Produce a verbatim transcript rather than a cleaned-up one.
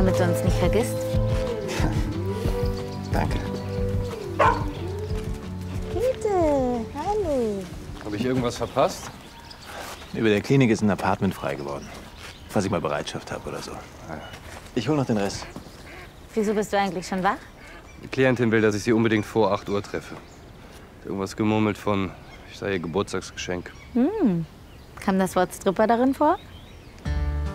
damit du uns nicht vergisst. Danke. Bitte, hallo. Habe ich irgendwas verpasst? Über der Klinik ist ein Apartment frei geworden. Falls ich mal Bereitschaft habe oder so. Ich hole noch den Rest. Wieso bist du eigentlich schon wach? Die Klientin will, dass ich sie unbedingt vor acht Uhr treffe. Irgendwas gemurmelt von, ich sei ihr Geburtstagsgeschenk. Hm. Kam das Wort Stripper darin vor?